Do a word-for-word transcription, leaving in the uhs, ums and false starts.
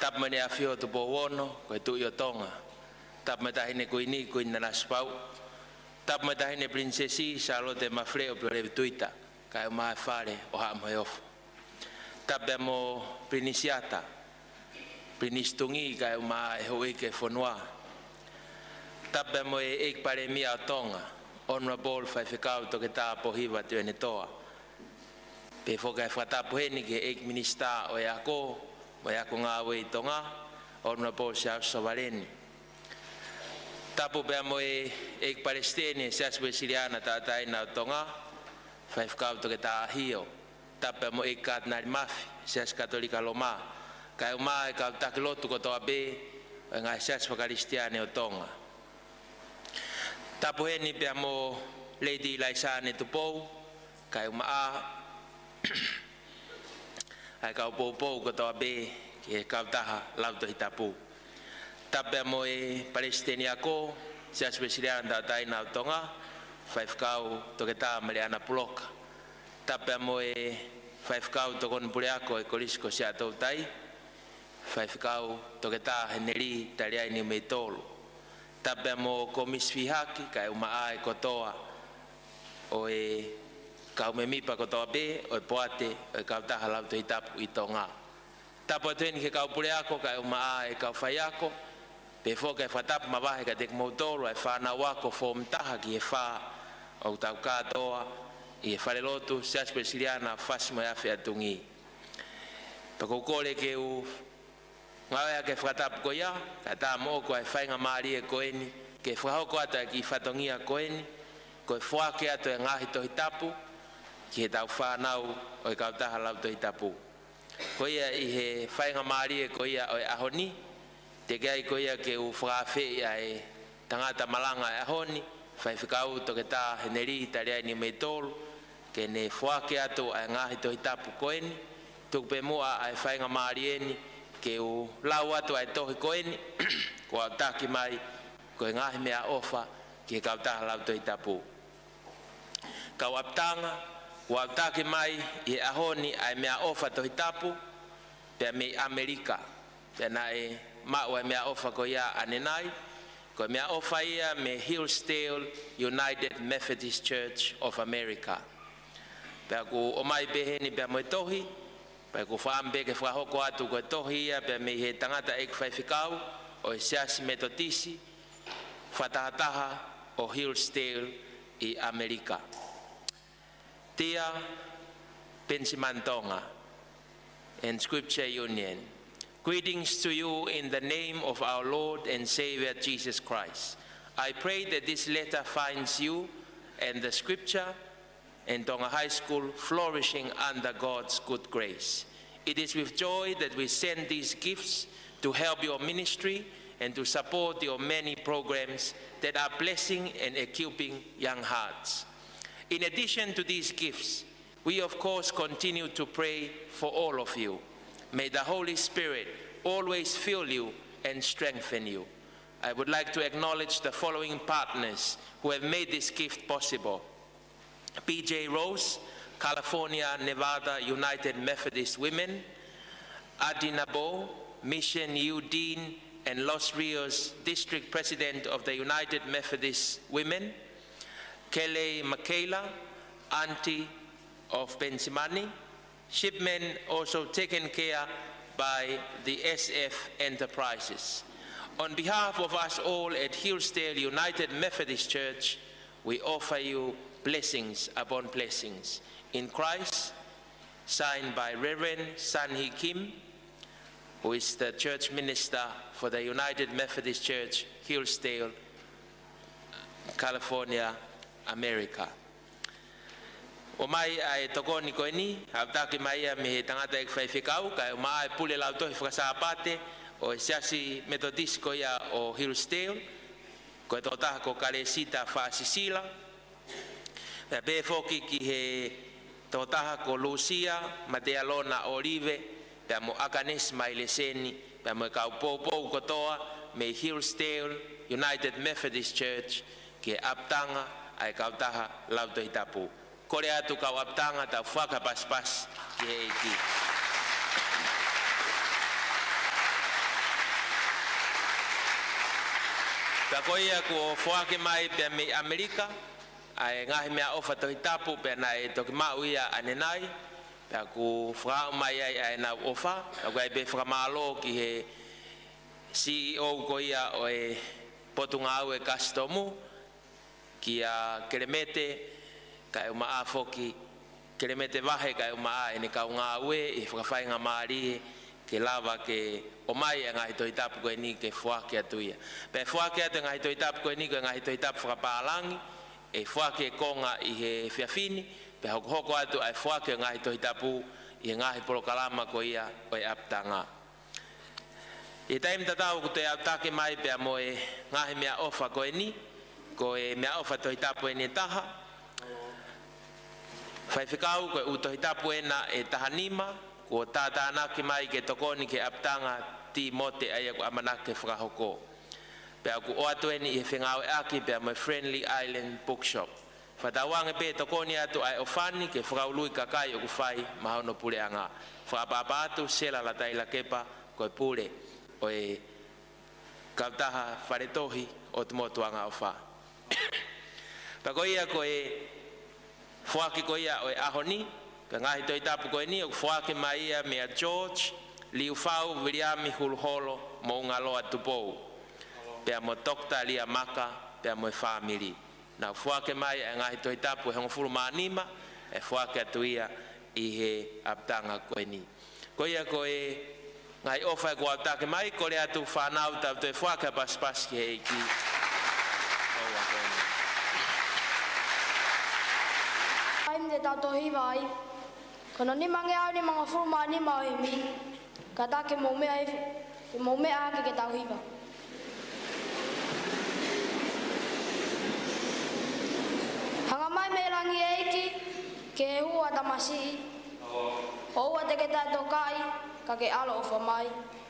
tap mani afio to bowono ko tu yo tonga tap mata hine ko ini ko inana spau tap mata hine prinsesi Charlotte Mafreo plore tuita ka ma fare o ha mo of tap mo prinisiata prinistungi ka ma hoe ke fonwa tap mo e ek pare mi tonga honorable fa fikau to kita po hiva te ne toa pe foka fata po ni ke ek minista o ya ko Maya ko nga we tonga honorable Charles Sovaleni tapu be mo e ek Palestine sa spesiliana ta ta ina tonga five ka to ta hio tapu mo e kat na mafi sa katolika loma ka uma ka ta klotu ko to be nga sa Kristiane o tonga tapu ni be mo Lady Laisane tupo ka uma ai ka po po ko to be ke ka ta lau to hitapu tabe mo e Palestina ko sia spesial da tai na tonga five ka to ke ta mariana block tabe mo e five ka to kon pulia ko e kolisco sia to tai five ka to ke ta heneri talia ni metolo tabe mo komis fihaki ka uma ai ko toa o e kau me mi pa ko to be o poate o ka ta halau to itap i tonga tapo ten ke kau pule ako ka uma e ka fai ako pe fo ka fatap ma ba ka tek motoro e fa na wa ko fo mtaha ki e fa o ta ka toa e fa le lotu sia spesiliana fas mo ya fe atungi pa ko kole ke u ngaya ke fatap ko ya ka ta mo ko e fa nga mari e ko eni ke fa ko ata ki fatongia ko eni ko fo ke ato ngahi to hitapu ki tau whanau o i kau taha lau to hitapu. Ko ia i he whainga maari e ko ia o e ahoni, te gai ko ia ke u whakawhi ia e tangata malanga e ahoni, whai whikau to ke tā he neri tari ai ni mei tolu, ke ne whake atu ai ngahi to hitapu koeni, tuk pe mua ai whainga maari eni, ke u lau atu ai tohi koeni, ko au taki mai, ko e ngahi mea ofa, ki kau taha lau to hitapu. Kau aptanga, wa take mai e ahoni ai mea ofa to hitapu pe me Amerika pe na e ma wa mea ofa ko ya anenai ko mea ofa ia me Hillsdale United Methodist Church of America pe ko o mai be ni pe mo tohi pe ko fambe ke fa hoko atu ko tohi ia pe me he tangata ek fa fikau o sias metodisi fatataha o Hillsdale i Amerika Tia Pensimantonga and Scripture Union. Greetings to you in the name of our Lord and Savior Jesus Christ. I pray that this letter finds you and the Scripture and Tonga High School flourishing under God's good grace. It is with joy that we send these gifts to help your ministry and to support your many programs that are blessing and equipping young hearts. In addition to these gifts, we of course continue to pray for all of you. May the Holy Spirit always fill you and strengthen you. I would like to acknowledge the following partners who have made this gift possible. P J Rose, California, Nevada United Methodist Women. Adinabo, Mission U Dean and Los Rios District President of the United Methodist Women. Kelly Michaela, Auntie of Pensimani. Shipmen also taken care by the S F Enterprises. On behalf of us all at Hillsdale United Methodist Church, we offer you blessings upon blessings in Christ, signed by Reverend Sanhee Kim, who is the church minister for the United Methodist Church, Hillsdale, California, America. O mai ai tokoni ko ni habta ki mai me he tangata ek fai fikau ka mai pule la to fakasapate o siasi metodist ko ya o Hillsdale ko to ta ko kalesita fa Sisila be foki ki he to ta ko Lucia Matealona Olive pe mo akanes mai leseni pe mo ka popo ko toa me Hillsdale United Methodist Church ke aptanga ai ka ta la to hitapu Korea tu kau aptanga ta faka pas-pas ki he ki. Pea ko ia ko whaake mai pea me Amerika, ai ngahi mea ofa tohi tapu pea na e toki mau ia ane nai, pea ko whakao mai ai ai nau ofa, pea ko ai pe whakamalo ki he C E O ko ia o e potunga au e kastomu, ki a Keremete, ka e umaa foki, Keremete wahe ka e umaa e ne ka unga ue, e whakawhai ngā maari ke lava ke o mai e ngahi toi tapu koe ni ke whaake atuia. Pe whaake atu ngahi toi tapu koe ni koe ngahi toi tapu whakapālangi, e whaake e konga i he whiawhini, pe hoko hoko atu ai whaake ngahi toi tapu i ngahi porokalama ko ia o e aptanga. I taim tatau ko te aptake mai pe mo e ngahi mea ofa koe ni, ko e mea ofa toi tapu e ni taha. Whai whikau koe u toi tapu e na e taha nima, ko tata anaki mai ke tokoni ke aptanga ti mote ai ko amanake whakahoko. Pea ku o atu eni i he whengau e aki pea my Friendly Island Bookshop. Whatawange pe tokoni atu ai ofani ke whakaului kakai o ku whai mahono pule anga. Whakapapa atu sela la taila kepa koe pule o e kautaha wharetohi o tumotu anga o wha. Pea ko ia ko e whaki ko ia o e ahoni, ka ngahi toi tapu koe ni o whaake mai ia mea George, liu whau Viriami Huluholo mo unga loa tupou. Pea mo Dokta Lia Maka, pea mo e whamiri. Na whaake mai e ngahi toi tapu e hongofuru maanima, e whaake atu ia i he aptanga koe ni. Ko ia ko e ngai ofa e ko aptake mai, ko le atu whanau tau te whaake paspas ki he iki. Aim te tau tohi vai. Kono ni mange au ni mga furuma ni mau e mi. Kata ke mo mea e mo mea ke ke tau hiva. Hanga mai me rangi e iki ke hua tamasi. Hua te ke tai tokai ka ke alo ofa mai.